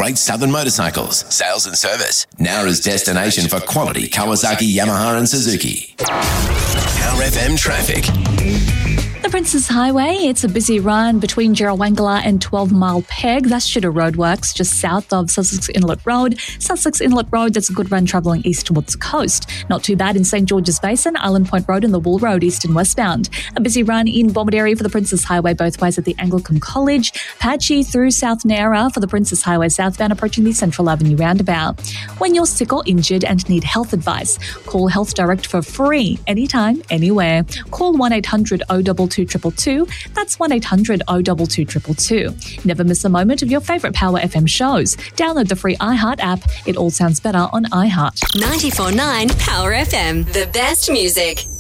Great Southern Motorcycles, sales and service. Nowra's destination for quality Kawasaki, Yamaha and Suzuki. Power FM traffic. The Princes Highway, it's a busy run between Jerrawangala and 12 Mile Peg. That's due to roadworks just south of Sussex Inlet Road. Sussex Inlet Road, that's a good run travelling east towards the coast. Not too bad in St George's Basin, Island Point Road and the Wool Road, east and westbound. A busy run in Bomaderry for the Princes Highway both ways at the Anglican College. Patchy through South Nowra for the Princes Highway southbound approaching the Central Avenue roundabout. When you're sick or injured and need health advice, call Health Direct for free, anytime, anywhere. Call 1-800-022-222. That's 1-800-022-222. Never miss a moment of your favourite Power FM shows. Download the free iHeart app. It all sounds better on iHeart. 94.9 Power FM. The best music.